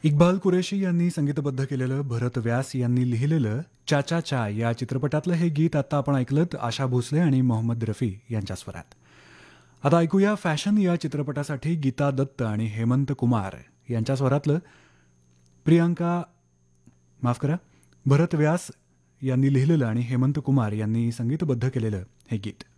इक्बाल कुरेशी यांनी संगीतबद्ध केलेलं, भरत व्यास यांनी लिहिलेलं चा चा या चित्रपटातलं हे गीत आता आपण ऐकलत आशा भोसले आणि मोहम्मद रफी यांच्या स्वरात. आता ऐकूया फॅशन या चित्रपटासाठी गीता दत्त आणि हेमंत कुमार यांच्या स्वरातलं प्रियांका माफ करा भरत व्यास यांनी लिहिलेलं आणि हेमंत कुमार यांनी संगीतबद्ध केलेलं हे गीत.